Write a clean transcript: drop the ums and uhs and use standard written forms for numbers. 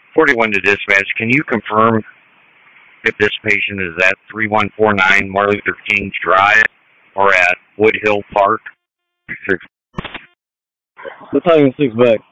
41 to dispatch. Can you confirm if this patient is at 3149 Martin Luther King Drive or at Woodhill Park? Battalion 6 back.